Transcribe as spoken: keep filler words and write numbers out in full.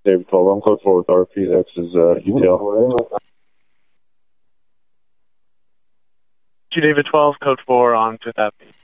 David twelve, I'm code four with R P, X is uh, U T L. Two David twelve, code four on Fifth Avenue.